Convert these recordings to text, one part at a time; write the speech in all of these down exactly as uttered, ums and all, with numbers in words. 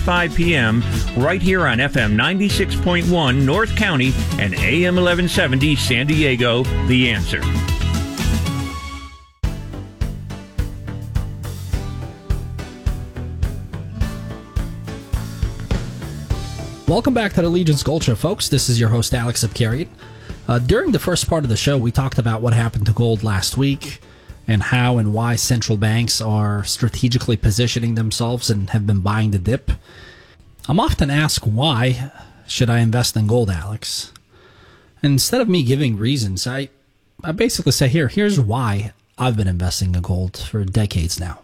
five p.m. right here on F M ninety-six point one North County and A M eleven seventy San Diego, The Answer. Welcome back to the Legion's Gold Show, folks. This is your host, Alex Abkarian. Uh, during the first part of the show, we talked about what happened to gold last week and how and why central banks are strategically positioning themselves and have been buying the dip. I'm often asked, why should I invest in gold, Alex? And instead of me giving reasons, I, I basically say, here, here's why I've been investing in gold for decades now.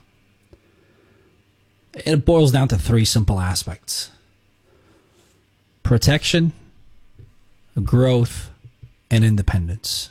It boils down to three simple aspects: protection, growth, and independence.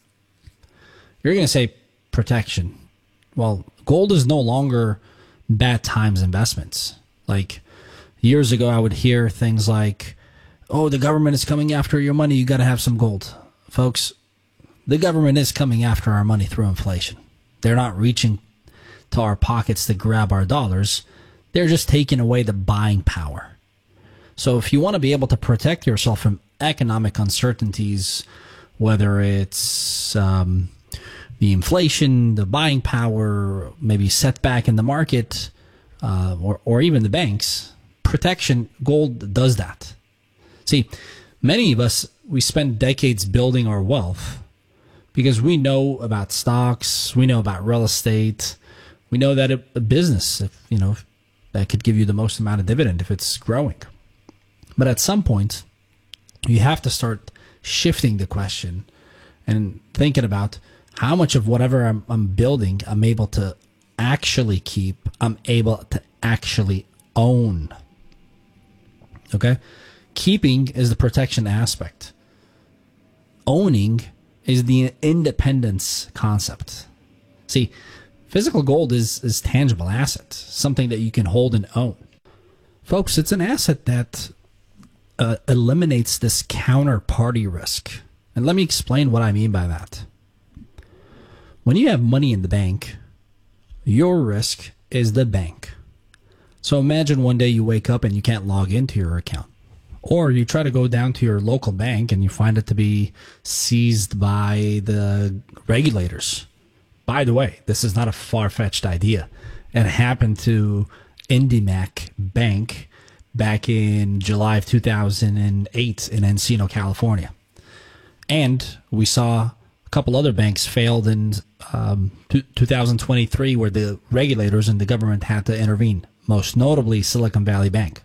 You're going to say protection. Well, gold is no longer bad times investments. Like years ago, I would hear things like, oh, the government is coming after your money, you got to have some gold. Folks, the government is coming after our money through inflation. They're not reaching to our pockets to grab our dollars. They're just taking away the buying power. So if you want to be able to protect yourself from economic uncertainties, whether it's um, the inflation, the buying power, maybe setback in the market, uh, or, or even the banks, protection, gold does that. See, many of us, we spend decades building our wealth because we know about stocks, we know about real estate, we know that a, a business, if, you know, that could give you the most amount of dividend if it's growing. But at some point, you have to start shifting the question and thinking about how much of whatever I'm, I'm building I'm able to actually keep, I'm able to actually own. Okay? Keeping is the protection aspect. Owning is the independence concept. See, physical gold is, is tangible asset, something that you can hold and own. Folks, it's an asset that Uh, eliminates this counterparty risk. And let me explain what I mean by that. When you have money in the bank, your risk is the bank. So imagine one day you wake up and you can't log into your account. Or you try to go down to your local bank and you find it to be seized by the regulators. By the way, this is not a far-fetched idea. It happened to IndyMac Bank back in July of two thousand eight in Encino, California. And we saw a couple other banks failed in um, two thousand twenty-three where the regulators and the government had to intervene, most notably Silicon Valley Bank.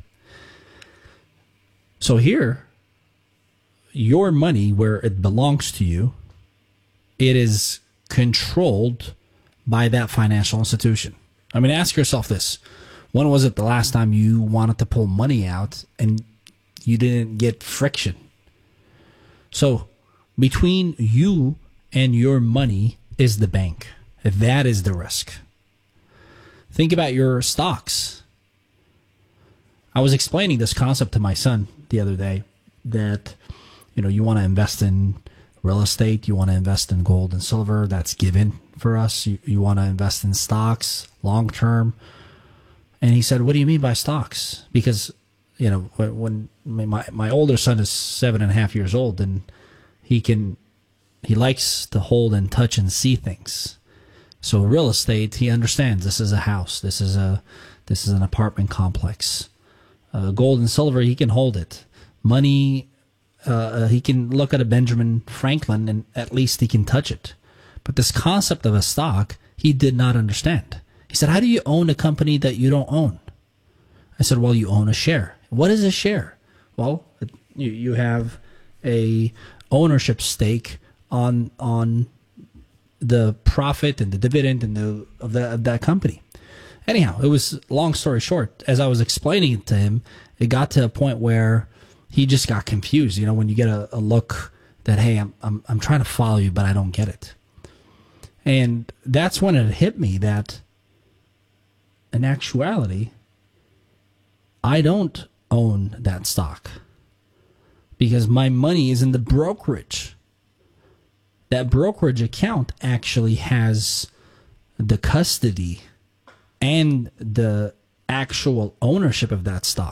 So here, your money, where it belongs to you, it is controlled by that financial institution. I mean, ask yourself this. When was it the last time you wanted to pull money out and you didn't get friction? So between you and your money is the bank. That is the risk. Think about your stocks. I was explaining this concept to my son the other day that, you know, you want to invest in real estate, you want to invest in gold and silver. That's given for us. You, you want to invest in stocks long term. And he said, what do you mean by stocks? Because, you know, when, when my, my older son is seven and a half years old and he can, he likes to hold and touch and see things. So real estate, he understands this is a house. This is a, this is an apartment complex. Uh, gold and silver, he can hold it. Money, uh, he can look at a Benjamin Franklin and at least he can touch it. But this concept of a stock, he did not understand. He said, how do you own a company that you don't own? I said, well, you own a share. What is a share? Well, you, you have a ownership stake on on the profit and the dividend and the of, the, of that company. Anyhow, it was, long story short, as I was explaining it to him, it got to a point where he just got confused. You know, when you get a, a look that, hey, I'm, I'm, I'm trying to follow you, but I don't get it. And that's when it hit me that in actuality, I don't own that stock because my money is in the brokerage. That brokerage account actually has the custody and the actual ownership of that stock.